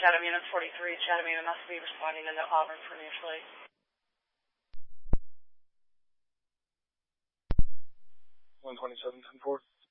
Chatham Unit 43. Chatham Unit must be responding into Auburn for new flight. 127, 10-4.